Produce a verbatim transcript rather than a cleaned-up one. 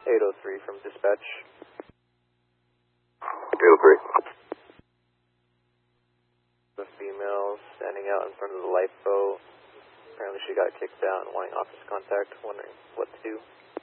eight oh three from dispatch. eight oh three. The female standing out in front of the lifeboat. Apparently she got kicked out and wanting office contact, wondering what to do.